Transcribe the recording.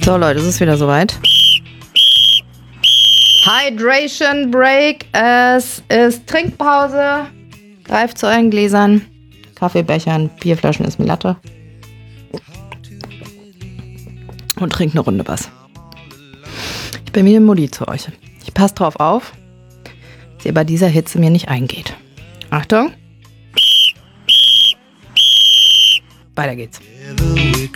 So Leute, es ist wieder soweit. Hydration Break. Es ist Trinkpause. Greift zu euren Gläsern, Kaffeebechern, Bierflaschen ist mir Latte. Und trinkt eine Runde was. Ich bin wieder Mutti zu euch. Ich passe drauf auf, dass ihr bei dieser Hitze mir nicht eingeht. Achtung. Weiter geht's.